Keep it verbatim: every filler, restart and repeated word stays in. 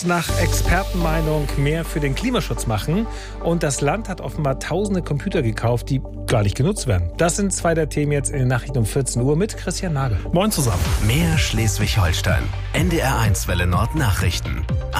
Nach Expertenmeinung mehr für den Klimaschutz machen. Und das Land hat offenbar tausende Computer gekauft, die gar nicht genutzt werden. Das sind zwei der Themen jetzt in den Nachrichten um vierzehn Uhr mit Christian Nagel. Moin zusammen. Mehr Schleswig-Holstein. N D R eins Welle Nord Nachrichten.